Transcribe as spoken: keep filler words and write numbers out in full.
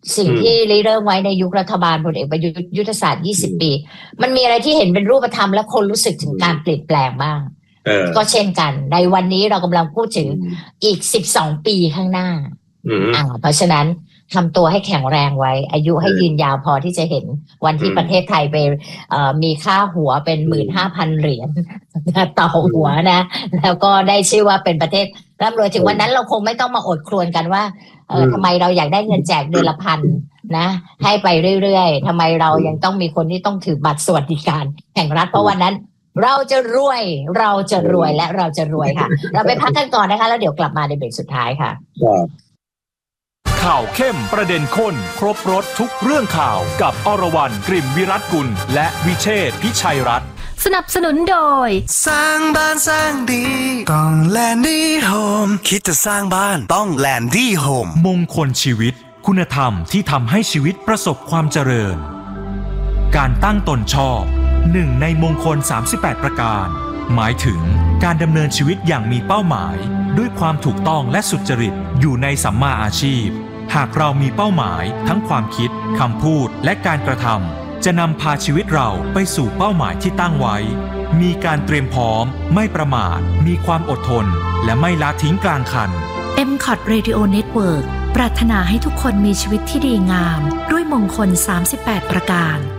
สิ่งที่ริเริ่มไว้ในยุครัฐบาลพลเอกประยุทธ์ยุทธศาสตร์ยี่สิบปีมันมีอะไรที่เห็นเป็นรูปธรรมและคนรู้สึกถึงการเปลี่ยนแปลงบ้างก็เช่นกันในวันนี้เรากำลังพูดถึงอีกสิบสองปีข้างหน้าอ่าเพราะฉะนั้นทำตัวให้แข็งแรงไว้อายุให้ยืนยาวพอที่จะเห็นวันที่ประเทศไทยไปมีค่าหัวเป็น หนึ่งหมื่นห้าพัน เหรียญต่อหัวนะแล้วก็ได้ชื่อว่าเป็นประเทศร่ำรวยถึงวันนั้นเราคงไม่ต้องมาอดครวญกันว่าเออทำไมเราอยากได้เงินแจกเดือนละพันนะให้ไปเรื่อยๆทำไมเรายังต้องมีคนที่ต้องถือบัตรสวัสดิการแห่งรัฐเพราะวันนั้นเราจะรวยเราจะรวยและเราจะรวยค่ะเราไปพักกันก่อนนะคะแล้วเดี๋ยวกลับมาในเบรกสุดท้ายค่ะข่าวเข้มประเด็นข้นครบรสทุกเรื่องข่าวกับอรวรรณ กลิ่นวิรัตกุลและวิเชษฐ์พิชัยรัตน์สนับสนุนโดยสร้างบ้านสร้างดีต้องแลนดี้โฮมคิดจะสร้างบ้านต้องแลนดี้โฮมมงคลชีวิตคุณธรรมที่ทำให้ชีวิตประสบความเจริญการตั้งตนชอบหนึ่งในมงคลสามสิบแปดประการหมายถึงการดำเนินชีวิตอย่างมีเป้าหมายด้วยความถูกต้องและสุจริตอยู่ในสัมมาอาชีพหากเรามีเป้าหมายทั้งความคิดคำพูดและการกระทำจะนำพาชีวิตเราไปสู่เป้าหมายที่ตั้งไว้มีการเตรียมพร้อมไม่ประมาทมีความอดทนและไม่ละทิ้งกลางคันเอ็ม คอท Radio Network ปรารถนาให้ทุกคนมีชีวิตที่ดีงามด้วยมงคลสามสิบแปดประการ